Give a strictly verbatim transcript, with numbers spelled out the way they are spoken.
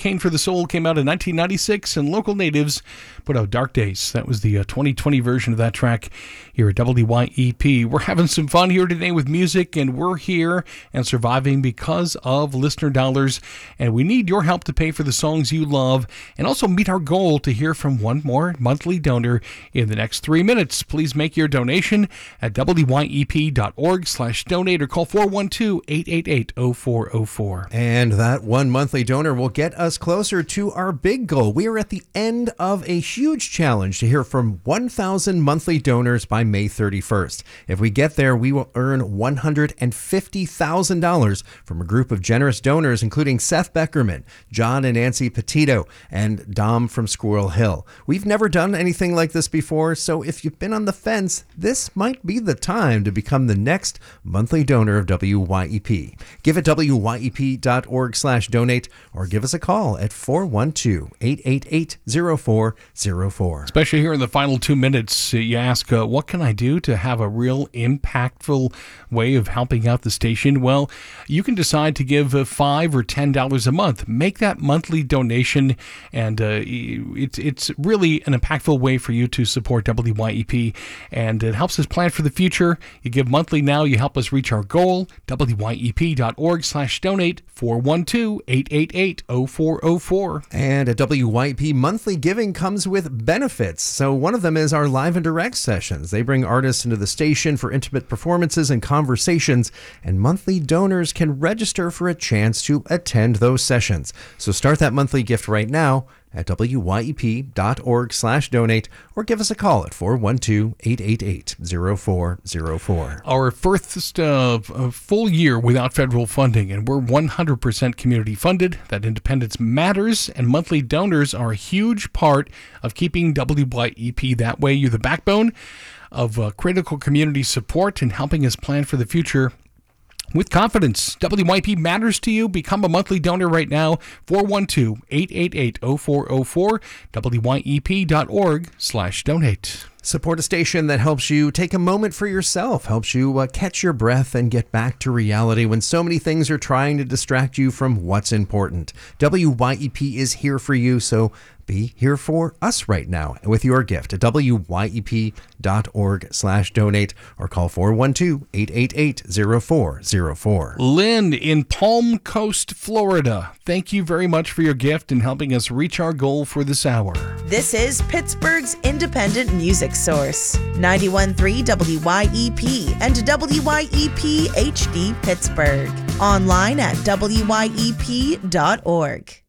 Hurricane for the Soul came out in nineteen ninety-six, and Local Natives put out Dark Days. That was the uh, twenty twenty version of that track here at W Y E P. We're having some fun here today with music, and we're here and surviving because of listener dollars, and we need your help to pay for the songs you love and also meet our goal to hear from one more monthly donor in the next three minutes. Please make your donation at W Y E P dot org slash donate or call four one two, eight eight eight, oh four oh four. And that one monthly donor will get us closer to our big goal. We are at the end of a huge challenge to hear from one thousand monthly donors by May thirty-first. If we get there, we will earn one hundred fifty thousand dollars from a group of generous donors, including Seth Beckerman, John and Nancy Petito, and Dom from Squirrel Hill. We've never done anything like this before, so if you've been on the fence, this might be the time to become the next monthly donor of W Y E P. Give at W Y E P dot org slash donate or give us a call at four one two, eight eight eight, oh four oh four. Especially here in the final two minutes, you ask, uh, what can I do to have a real impactful way of helping out the station? Well, you can decide to give uh, five dollars or ten dollars a month. Make that monthly donation, and uh, it's it's really an impactful way for you to support W Y E P, and it helps us plan for the future. You give monthly now, you help us reach our goal. W Y E P dot org slash donate, four one two, eight eight eight, oh four oh four. And at W Y E P, monthly giving comes with benefits. So one of them is our live and direct sessions. They bring artists into the station for intimate performances and conversations, and monthly donors can register for a chance to attend those sessions. So start that monthly gift right now at W Y E P dot org slash donate or give us a call at four one two, eight eight eight, oh four oh four. Our first uh, full year without federal funding, and we're one hundred percent community funded. That independence matters, and monthly donors are a huge part of keeping W Y E P that way. You're the backbone of uh, critical community support and helping us plan for the future with confidence. W Y E P matters to you. Become a monthly donor right now. four one two, eight eight eight, oh four oh four. W Y E P dot org slash donate. Support a station that helps you take a moment for yourself, helps you uh, catch your breath and get back to reality when so many things are trying to distract you from what's important. W Y E P is here for you, so be here for us right now with your gift at W Y E P dot org slash donate or call four one two, eight eight eight, oh four oh four. Lynn in Palm Coast, Florida, thank you very much for your gift and helping us reach our goal for this hour. This is Pittsburgh's independent music source, ninety-one point three W Y E P and W Y E P H D Pittsburgh. Online at W Y E P dot org.